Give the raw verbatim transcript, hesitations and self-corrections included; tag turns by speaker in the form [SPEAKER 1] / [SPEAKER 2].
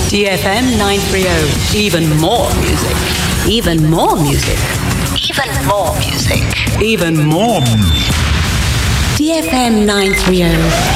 [SPEAKER 1] D F M nine thirty. Even more music. Even more music. Even more music. Even more music. D F M nine thirty.